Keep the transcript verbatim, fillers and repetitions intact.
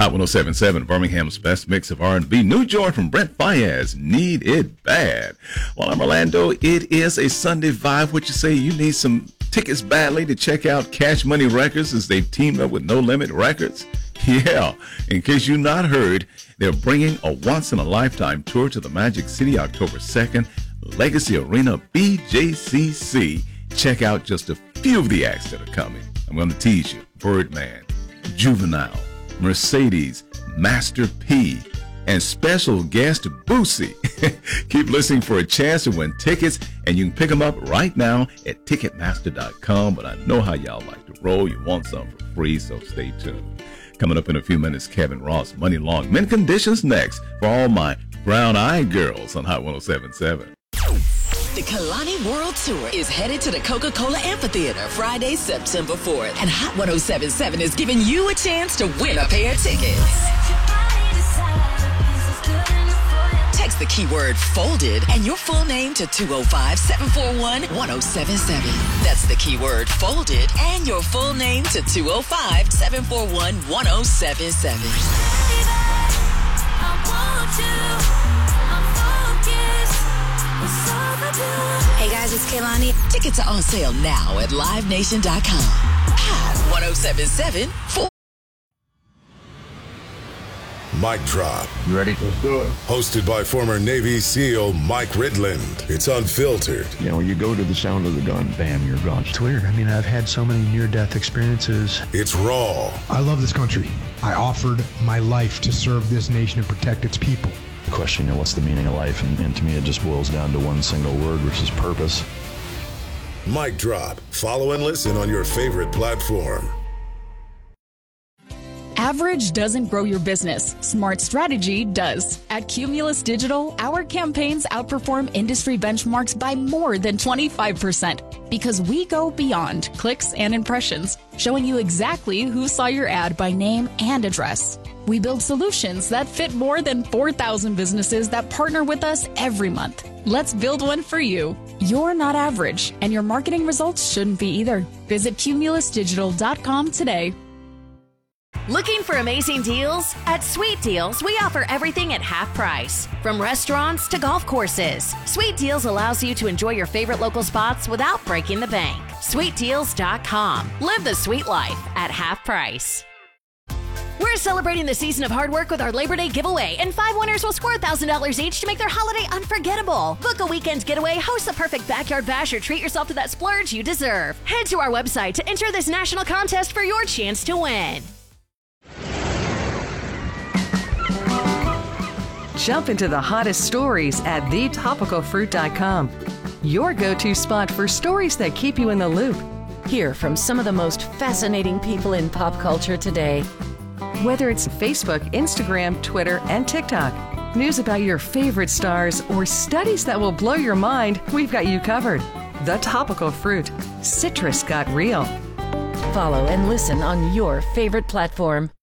Hot one oh seven point seven, Birmingham's best mix of R and B. New joint from Brent Faiyaz, Need It Bad. While I'm Orlando, it is a Sunday vibe. What you say? You need some tickets badly to check out Cash Money Records as they've teamed up with No Limit Records? Yeah, in case you've not heard, they're bringing a once-in-a-lifetime tour to the Magic City October second, Legacy Arena, B J C C. Check out just a few of the acts that are coming. I'm going to tease you. Birdman, Juvenile, Mercedes, Master P, and special guest Boosie. Keep listening for a chance to win tickets, and you can pick them up right now at Ticketmaster dot com. But I know how y'all like to roll. You want some for free, so stay tuned. Coming up in a few minutes, Kevin Ross, Money Long. Mint Conditions next for all my brown-eyed girls on Hot one oh seven point seven. The Kalani World Tour is headed to the Coca-Cola Amphitheater Friday, September fourth. And Hot one oh seven point seven is giving you a chance to win a pair of tickets. Text the keyword folded and your full name to two oh five, seven four one, one oh seven seven. That's the keyword folded and your full name to two oh five, seven four one, one oh seven seven. Hey guys, it's Kehlani. Tickets are on sale now at live nation dot com. Hot one oh seven point seven. For- Mic Drop. You ready? Let's do it. Hosted by former Navy SEAL Mike Ridland. It's unfiltered. You know, you go to the sound of the gun, bam, you're gone. It's weird. I mean, I've had so many near-death experiences. It's raw. I love this country. I offered my life to serve this nation and protect its people. Question, you know, what's the meaning of life? And, and to me, it just boils down to one single word, which is purpose. Mic Drop. Follow and listen on your favorite platform. Average doesn't grow your business. Smart strategy does. At Cumulus Digital, our campaigns outperform industry benchmarks by more than twenty-five percent because we go beyond clicks and impressions, showing you exactly who saw your ad by name and address. We build solutions that fit more than four thousand businesses that partner with us every month. Let's build one for you. You're not average, and your marketing results shouldn't be either. Visit cumulus digital dot com today. Looking for amazing deals? At Sweet Deals, we offer everything at half price. From restaurants to golf courses, Sweet Deals allows you to enjoy your favorite local spots without breaking the bank. sweet deals dot com. Live the sweet life at half price. We're celebrating the season of hard work with our Labor Day giveaway, and five winners will score one thousand dollars each to make their holiday unforgettable. Book a weekend getaway, host the perfect backyard bash, or treat yourself to that splurge you deserve. Head to our website to enter this national contest for your chance to win. Jump into the hottest stories at the topical fruit dot com. Your go-to spot for stories that keep you in the loop. Hear from some of the most fascinating people in pop culture today. Whether it's Facebook, Instagram, Twitter, and TikTok, news about your favorite stars, or studies that will blow your mind, we've got you covered. The Topical Fruit. Citrus got real. Follow and listen on your favorite platform.